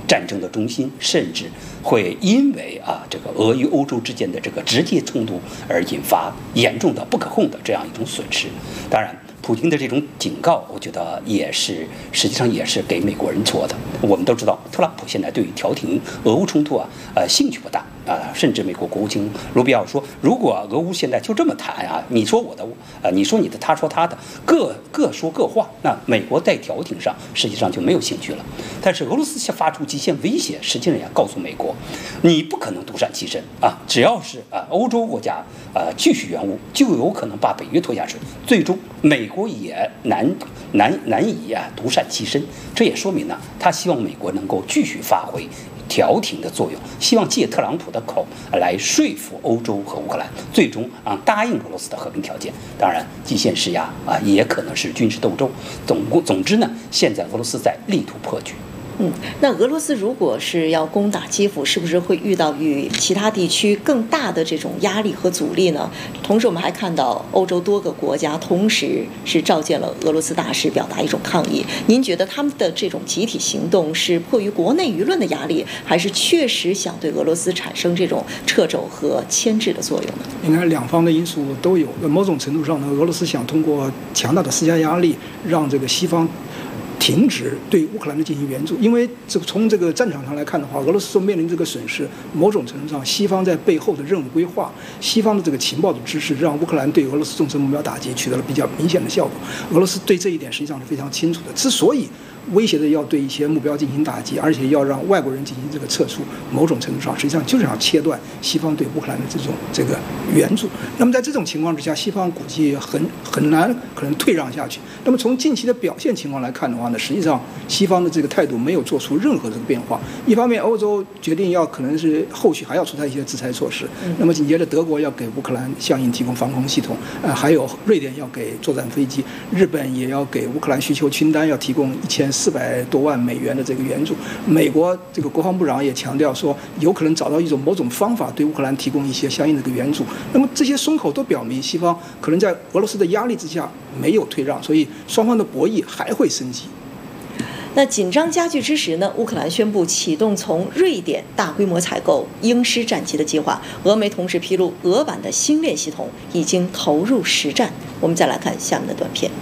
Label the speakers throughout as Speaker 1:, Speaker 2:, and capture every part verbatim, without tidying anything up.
Speaker 1: 战争的中心，甚至会因为啊这个俄与欧洲之间的这个直接冲突而引发严重的不可控的这样一种损失。当然，普京的这种警告，我觉得也是实际上也是给美国人做的。我们都知道，特朗普现在对于调停俄乌冲突啊，呃，兴趣不大啊，甚至美国国务卿卢比奥说，如果俄乌现在就这么谈啊，你说我的，呃，你说你的，他说他的，各各说各话，那美国在调停上实际上就没有兴趣了。但是俄罗斯发出极限威胁，实际上也告诉美国，你不可能独善其身啊，只要是啊欧洲国家啊继续援乌，就有可能把北约拖下水，最终美国也难难难以啊独善其身。这也说明呢，他希望美国能够继续发挥调停的作用，希望借特朗普的口来说服欧洲和乌克兰，最终啊答应俄罗斯的和平条件。当然，极限施压啊也可能是军事斗争。总总之呢，现在俄罗斯在力图破局。
Speaker 2: 嗯，那俄罗斯如果是要攻打基辅，是不是会遇到与其他地区更大的这种压力和阻力呢？同时，我们还看到欧洲多个国家同时是召见了俄罗斯大使，表达一种抗议。您觉得他们的这种集体行动是迫于国内舆论的压力，还是确实想对俄罗斯产生这种掣肘和牵制的作用呢？
Speaker 3: 应该两方的因素都有。某种程度上呢，俄罗斯想通过强大的施加压力，让这个西方停止对乌克兰的进行援助，因为这从这个战场上来看的话，俄罗斯所面临这个损失，某种程度上，西方在背后的任务规划、西方的这个情报的支持，让乌克兰对俄罗斯重层目标打击取得了比较明显的效果。俄罗斯对这一点实际上是非常清楚的。之所以威胁的要对一些目标进行打击，而且要让外国人进行这个撤出，某种程度上实际上就是想切断西方对乌克兰的这种这个援助。那么在这种情况之下，西方估计很很难可能退让下去。那么从近期的表现情况来看的话呢，实际上西方的这个态度没有做出任何这个变化。一方面，欧洲决定要可能是后续还要出台一些制裁措施，那么紧接着德国要给乌克兰相应提供防空系统，呃，还有瑞典要给作战飞机，日本也要给乌克兰需求清单要提供一千四百多万美元的这个援助。美国这个国防部长也强调说，有可能找到一种某种方法对乌克兰提供一些相应的这个援助。那么这些松口都表明，西方可能在俄罗斯的压力之下没有退让，所以双方的博弈还会升级。
Speaker 2: 那紧张加剧之时呢，乌克兰宣布启动从瑞典大规模采购鹰狮战机的计划。俄媒同时披露，俄版的星链系统已经投入实战。我们再来看下面的短片。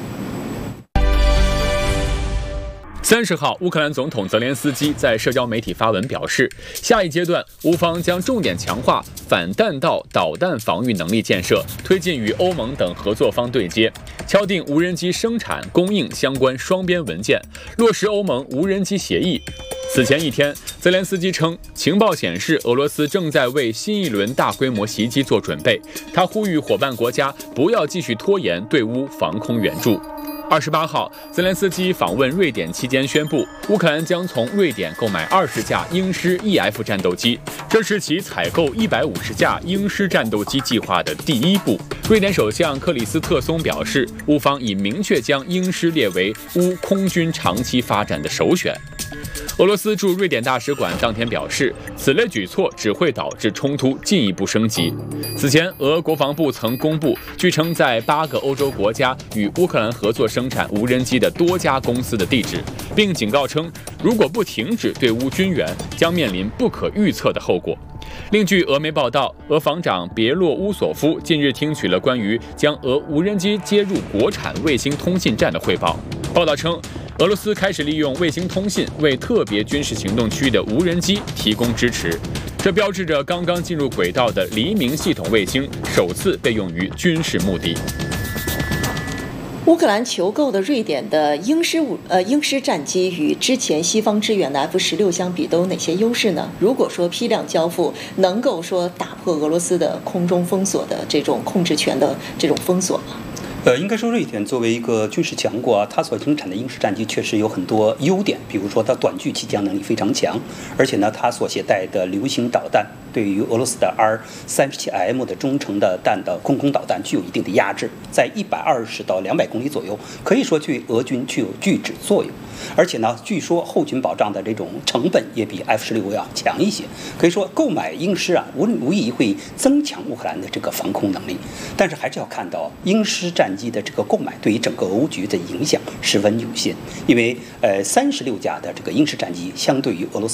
Speaker 4: 三十号，乌克兰总统泽连斯基在社交媒体发文表示，下一阶段乌方将重点强化反弹道导弹防御能力建设，推进与欧盟等合作方对接，敲定无人机生产供应相关双边文件，落实欧盟无人机协议。此前一天，泽连斯基称，情报显示俄罗斯正在为新一轮大规模袭击做准备。他呼吁伙伴国家不要继续拖延对乌防空援助。二十八号，泽连斯基访问瑞典期间宣布，乌克兰将从瑞典购买二十架鹰狮 E F 战斗机，这是其采购一百五十架鹰狮战斗机计划的第一步。瑞典首相克里斯特松表示，乌方已明确将鹰狮列为乌空军长期发展的首选。俄罗斯驻瑞典大使馆当天表示，此类举措只会导致冲突进一步升级。此前，俄国防部曾公布，据称在八个欧洲国家与乌克兰合作生产无人机的多家公司的地址，并警告称，如果不停止对乌军援，将面临不可预测的后果。另据俄媒报道，俄防长别洛乌索夫近日听取了关于将俄无人机接入国产卫星通信站的汇报。报道称，俄罗斯开始利用卫星通信为特别军事行动区的无人机提供支持，这标志着刚刚进入轨道的黎明系统卫星首次被用于军事目的。
Speaker 2: 乌克兰求购的瑞典的鹰狮呃鹰狮战机与之前西方支援的 F 十六相比都有哪些优势呢？如果说批量交付能够说打破俄罗斯的空中封锁的这种控制权的这种封锁吗？
Speaker 1: 呃，应该说瑞典作为一个军事强国啊，它所生产的鹰狮战机确实有很多优点，比如说它短距起降能力非常强，而且呢，它所携带的流星导弹对于俄罗斯的 R 三十七 M 的中程的弹的空空导弹具有一定的压制，在一百二十到两百公里左右，可以说对俄军具有拒止作用。而且呢，据说后勤保障的这种成本也比 F 十六要强一些，可以说购买鹰狮啊，无无疑会增强乌克兰的这个防空能力。但是还是要看到鹰狮战机的这个购买对于整个欧局的影响十分有限，因为呃三十六架的这个鹰狮战机相对于俄罗斯